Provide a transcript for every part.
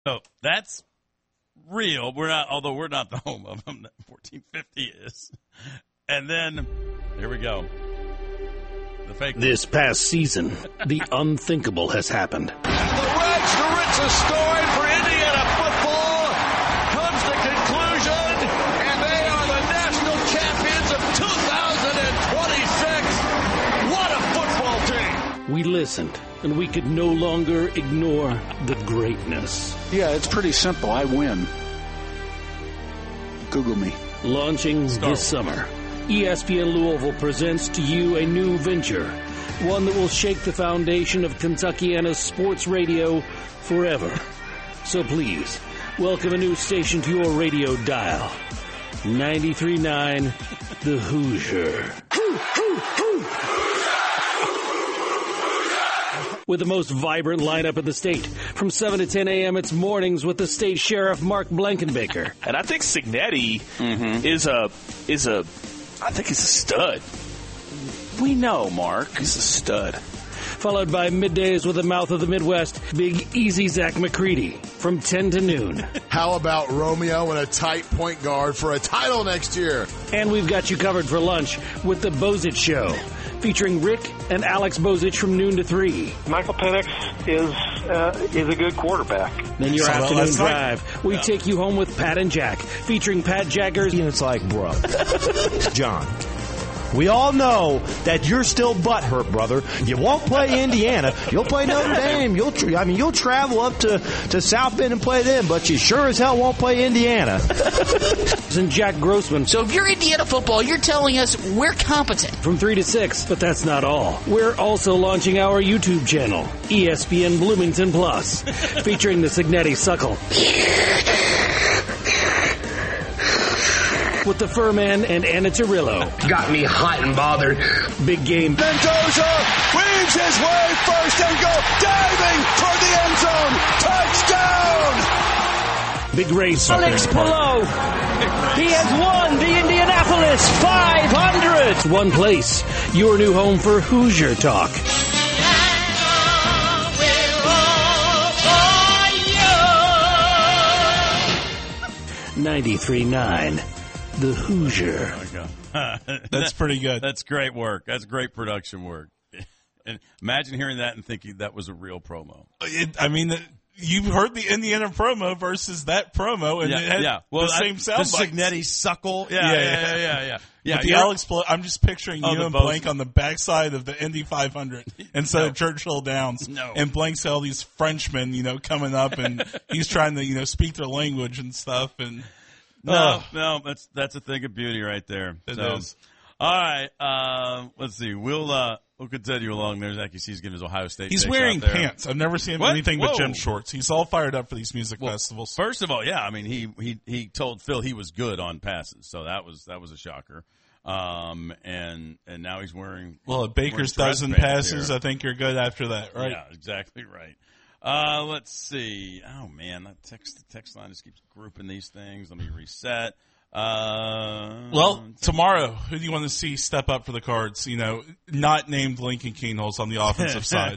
So that's real. Although we're not the home of them. 1450 is. And then, here we go. The fake. This past season, the unthinkable has happened. The Reds, the richest story for Indiana football, comes to conclusion, and they are the national champions of 2026. What a football team. We listened, and we could no longer ignore the greatness. Yeah, it's pretty simple. I win. Google me. Launching this summer, ESPN Louisville presents to you a new venture, one that will shake the foundation of Kentuckiana's sports radio forever. So please, welcome a new station to your radio dial. 93.9, The Hoosier. With the most vibrant lineup in the state. From 7 to 10 a.m., it's Mornings with the State Sheriff, Mark Blankenbaker. And I think Cignetti is a stud. We know, Mark. He's a stud. Followed by Middays with the Mouth of the Midwest, Big Easy Zach McCready, from 10 to noon. How about Romeo and a tight point guard for a title next year? And we've got you covered for lunch with the Bozich Show, featuring Rick and Alex Bozich from noon to 3. Michael Penix is a good quarterback. Then your afternoon drive, we take you home with Pat and Jack, featuring Pat Jaggers. And it's like, bro, John, we all know that you're still butthurt, brother. You won't play Indiana. You'll play Notre Dame. You'll travel up to South Bend and play them, but you sure as hell won't play Indiana. And Jack Grossman. So if you're Indiana football, you're telling us we're competent. From 3 to 6, but that's not all. We're also launching our YouTube channel, ESPN Bloomington Plus, featuring the Cignetti Suckle. With the Furman and Anna Cirillo. Got me hot and bothered. Big game. Mendoza weaves his way first and goal, diving toward the end zone. Touchdown! Big race. Alex Palou. He has won the Indianapolis 500. One place. Your new home for Hoosier Talk. 93.9. The Hoosier. That's pretty good. That's great work. That's great production work. And imagine hearing that and thinking that was a real promo. You've heard the Indiana promo versus that promo, and it had the same sound bites. The Cignetti Suckle. Yeah. But the Alex, I'm just picturing you and Blank on the backside of the Indy 500 instead of Churchill Downs. No. And Blank's all these Frenchmen, coming up, and he's trying to, speak their language and stuff. And No, that's a thing of beauty right there. It is. All right, let's see. We'll continue along there. Zach, he's getting his Ohio State. He's wearing pants. I've never seen him anything but gym shorts. He's all fired up for these music festivals. First of all, he told Phil he was good on passes, so that was a shocker. And now he's wearing a baker's dozen passes. Here. I think you're good after that, right? Yeah, exactly right. Let's see. Oh man, the text line just keeps grouping these things. Let me reset. Tomorrow, who do you want to see step up for the Cards? Not named Lincoln Keenholz on the offensive side.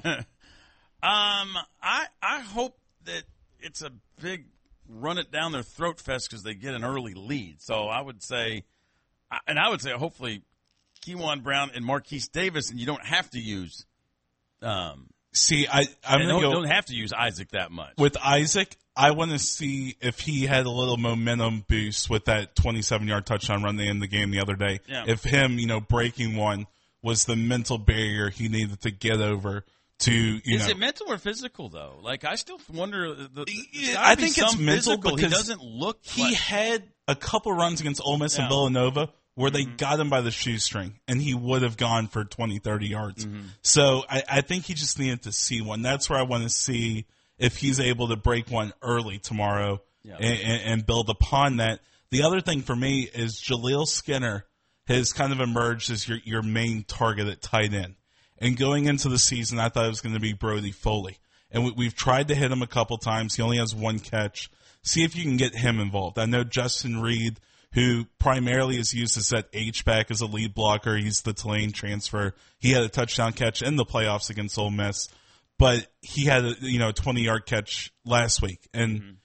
I hope that it's a big run it down their throat fest because they get an early lead. So I would say hopefully Kewan Brown and Marquise Davis, and you don't have to use. Don't have to use Isaac that much. With Isaac, I want to see if he had a little momentum boost with that 27-yard touchdown run they end the game the other day. Yeah. If him, breaking one was the mental barrier he needed to get over to, Is it mental or physical, though? Like, I still wonder. I think it's mental because he doesn't look He had a couple runs against Ole Miss and Villanova where they got him by the shoestring, and he would have gone for 20, 30 yards. Mm-hmm. So I think he just needed to see one. That's where I want to see if he's able to break one early tomorrow and build upon that. The other thing for me is Jaleel Skinner has kind of emerged as your main target at tight end. And going into the season, I thought it was going to be Brody Foley. And we've tried to hit him a couple times. He only has one catch. See if you can get him involved. I know Justin Reed, who primarily is used as that H-back as a lead blocker. He's the Tulane transfer. He had a touchdown catch in the playoffs against Ole Miss. but he had a 20-yard catch last week, and